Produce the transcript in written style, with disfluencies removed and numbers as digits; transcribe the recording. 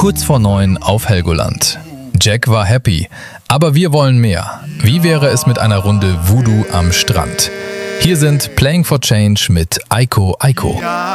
Kurz vor 9 auf Helgoland. Jack war happy, aber wir wollen mehr. Wie wäre es mit einer Runde Voodoo am Strand? Hier sind Playing for Change mit Aiko Aiko.